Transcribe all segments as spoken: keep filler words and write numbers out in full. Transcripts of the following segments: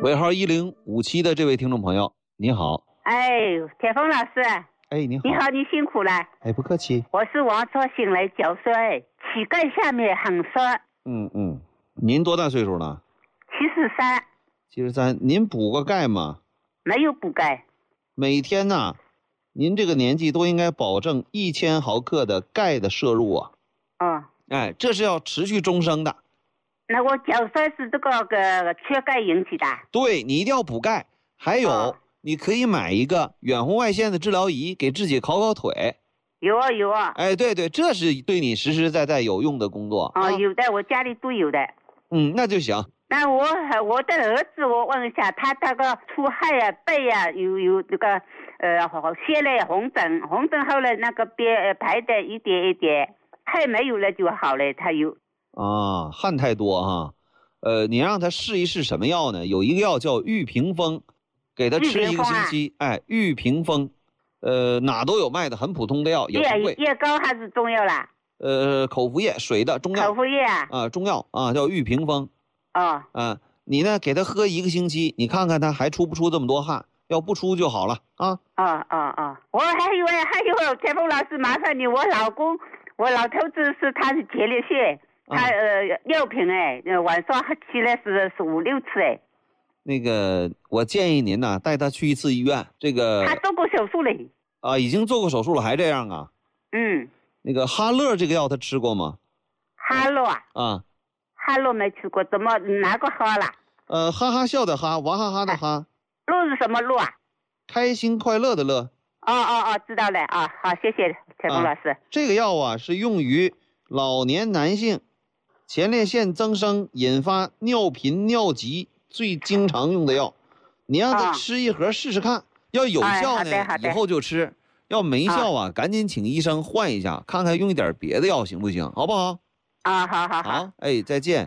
尾号一零五七的这位听众朋友，你好。 哎，铁峰老师。 哎，你好。 你好，你辛苦了。 哎，不客气。 我是王卓醒来脚酸，膝盖下面很酸。 嗯嗯，您多大岁数了？ 七十三。 七十三，您补过钙吗？ 没有补钙。 每天呢，您这个年纪都应该保证一千毫克的钙的摄入啊。 嗯。 哎，这是要持续终生的。 那我脚酸是这个个缺钙引起的。 对，你一定要补钙。还有、哦、你可以买一个远红外线的治疗仪，给自己烤烤腿。 有啊有啊。 哎，对对，这是对你实实在在有用的工作。 哦、啊，有的，我家里都有的。 嗯，那就行。 那我我的儿子，我问一下，他那个出汗呀、背呀，有有这个呃血类红疹，红疹后来那个别排的一点一点，汗没有了就好了，他有。 啊，汗太多哈，呃，你让他试一试什么药呢？有一个药叫玉屏风，给他吃一个星期。啊、哎，玉屏风，呃，哪都有卖的，很普通的药，也不贵。 叶膏还是中药啦？ 呃，口服液，水的中药。 口服液啊？ 啊，中药啊，叫玉屏风。 哦。 啊，你呢，给他喝一个星期，你看看他还出不出这么多汗？要不出就好了啊。 啊啊啊！我还有还有，田峰老师，麻烦你，我老公，我老头子是他是前列腺。他呃尿频哎，晚上起来是是五六次哎。 那个，我建议您呢、啊、带他去一次医院。这个他做过手术嘞。 啊，已经做过手术了，还这样啊？ 嗯。 那个哈乐这个药他吃过吗？ 哈乐啊？ 啊。 哈乐没吃过，怎么哪个哈啦？ 呃，哈哈笑的哈，娃哈哈的哈。 乐是什么乐啊？ 开心快乐的乐。 哦哦哦，知道了啊，好，谢谢田峰老师、啊。 这个药啊是用于老年男性。前列腺增生引发尿频尿急最经常用的药，你让他吃一盒试试看，哦、要有效呢、哎、以后就吃，要没效啊、哦、赶紧请医生换一下，看看用一点别的药行不行，好不好？ 啊，好好好， 好，哎，再见。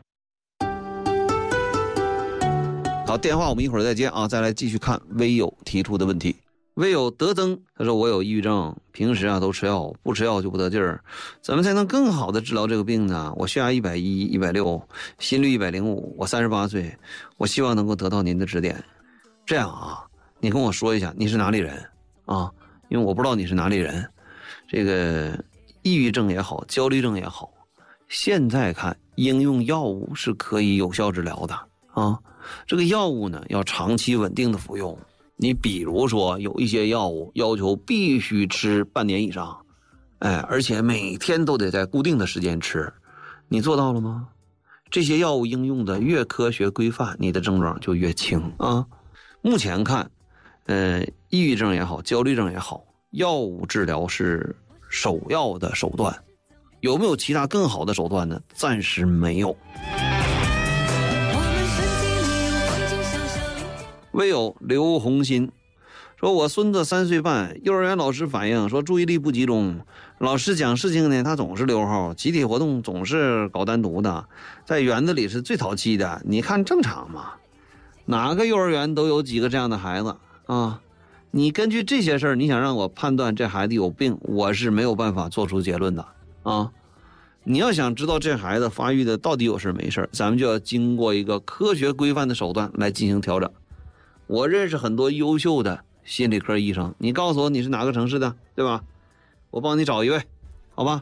好，电话我们一会儿再接啊，再来继续看微友提出的问题。微友德增他说，我有抑郁症，平时啊都吃药，不吃药就不得劲儿，怎么才能更好的治疗这个病呢？我血压一百一一百六，心率一百零五，我三十八岁，我希望能够得到您的指点。这样啊，你跟我说一下你是哪里人啊？因为我不知道你是哪里人。这个抑郁症也好，焦虑症也好，现在看应用药物是可以有效治疗的啊。这个药物呢要长期稳定的服用。你比如说有一些药物要求必须吃半年以上，哎，而且每天都得在固定的时间吃，你做到了吗？这些药物应用的越科学规范，你的症状就越轻啊。目前看，呃，抑郁症也好，焦虑症也好，药物治疗是首要的手段，有没有其他更好的手段呢？暂时没有。唯有刘红新说，我孙子三岁半，幼儿园老师反映说注意力不集中，老师讲事情呢他总是溜号，集体活动总是搞单独的，在园子里是最淘气的，你看正常吗？哪个幼儿园都有几个这样的孩子啊？你根据这些事儿，你想让我判断这孩子有病，我是没有办法做出结论的啊。你要想知道这孩子发育的到底有事没事，咱们就要经过一个科学规范的手段来进行调整。我认识很多优秀的心理科医生，你告诉我你是哪个城市的，对吧？我帮你找一位，好吧？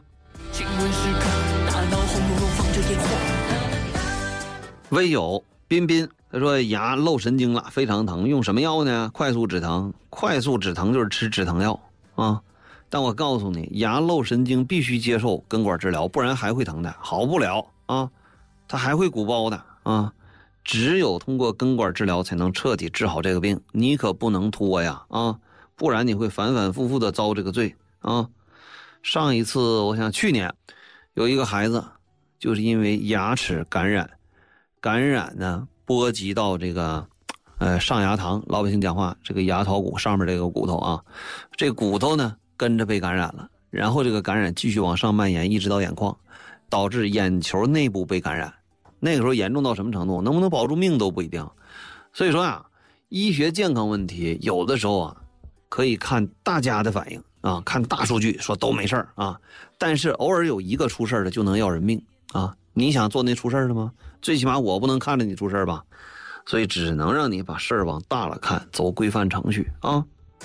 微友彬彬他说，牙漏神经了，非常疼，用什么药呢？快速止疼。快速止疼就是吃止疼药啊。但我告诉你，牙漏神经必须接受根管治疗，不然还会疼的，好不了啊，它还会鼓包的啊。只有通过根管治疗才能彻底治好这个病，你可不能拖呀啊，不然你会反反复复的遭这个罪啊。上一次我想去年有一个孩子就是因为牙齿感染，感染呢波及到这个呃上牙膛，老百姓讲话这个牙槽骨上面这个骨头啊，这骨头呢跟着被感染了，然后这个感染继续往上蔓延，一直到眼眶，导致眼球内部被感染。那个时候严重到什么程度，能不能保住命都不一定。所以说啊，医学健康问题有的时候啊可以看大家的反应啊，看大数据说都没事儿啊，但是偶尔有一个出事的就能要人命啊。你想做那出事的吗？最起码我不能看着你出事吧。 所以只能让你把事儿往大了看，走规范程序啊。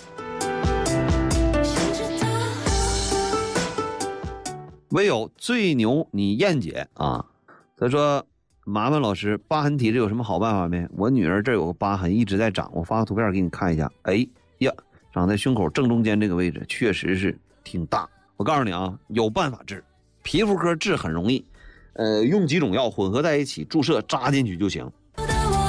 唯有最牛你燕姐啊，他说麻烦老师，疤痕体质有什么好办法没？我女儿这有个疤痕一直在长，我发个图片给你看一下。哎呀，长在胸口正中间这个位置，确实是挺大。我告诉你啊，有办法治，皮肤科治很容易，呃，用几种药混合在一起注射扎进去就行。